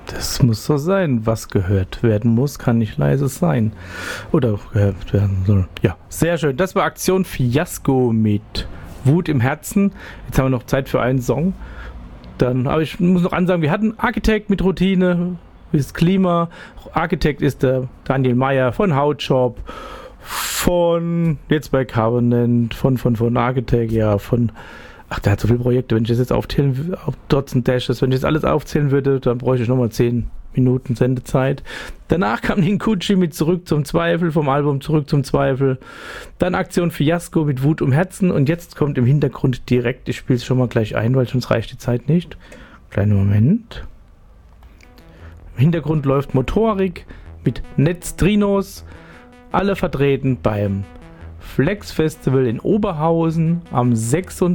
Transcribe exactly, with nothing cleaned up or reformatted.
Das muss so sein. Was gehört werden muss, kann nicht leise sein. Oder gehört werden soll. Ja, sehr schön. Das war Aktion Fiasko mit Wut im Herzen. Jetzt haben wir noch Zeit für einen Song. Dann, aber ich muss noch ansagen, wir hatten Architect mit Routine, das Klima. Architect ist der Daniel Meyer von Hautshop, von jetzt bei Covenant, von, von, von Architect, ja, von. Ach, der hat so viele Projekte, wenn ich das jetzt aufzählen, auf Dots und Dashes, wenn ich das alles aufzählen würde, dann bräuchte ich nochmal zehn Minuten Sendezeit. Danach kam Ninkuchi mit Zurück zum Zweifel, vom Album Zurück zum Zweifel. Dann Aktion Fiasko mit Wut um Herzen und jetzt kommt im Hintergrund direkt, ich spiele es schon mal gleich ein, weil sonst reicht die Zeit nicht. Kleinen Moment. Im Hintergrund läuft Motorik mit Netztrinos, alle vertreten beim Flex Festival in Oberhausen am sechsundzwanzigsten